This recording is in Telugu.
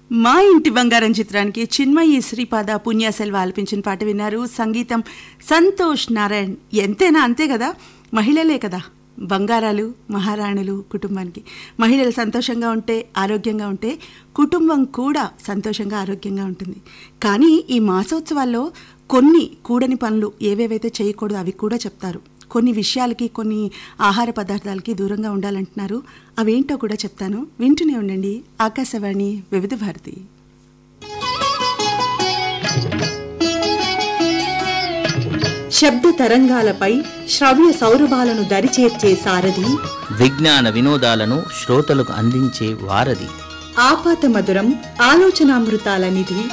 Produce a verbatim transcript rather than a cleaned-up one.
మా ఇంటి బంగారం చిత్రానికి చిన్మయి శ్రీపాద పుణ్యసెల్వ ఆలపించిన పాట విన్నారు. సంగీతం సంతోష్ నారాయణ్. ఎంతైనా అంతే కదా, మహిళలే కదా బంగారాలు, మహారాణులు కుటుంబానికి. మహిళలు సంతోషంగా ఉంటే, ఆరోగ్యంగా ఉంటే కుటుంబం కూడా సంతోషంగా ఆరోగ్యంగా ఉంటుంది. కానీ ఈ మాసోత్సవాల్లో కొన్ని కూడని పనులు ఏవేవైతే చేయకూడదు అవి కూడా చెప్తారు. కొన్ని విషయాలకి, కొన్ని ఆహార పదార్థాలకి దూరంగా ఉండాలంటున్నారు. అవేంటో కూడా చెప్తాను, వింటూనే ఉండండి. ఆకాశవాణి వివిధ భారతి. శబ్ద తరంగాలపై శ్రవ్య సౌరభాలను దరిచేర్చే సారథి, విజ్ఞాన వినోదాలను శ్రోతలకు అందించే వారధి, ఆపాత మధురం ఆలోచనామృతాల నిధి,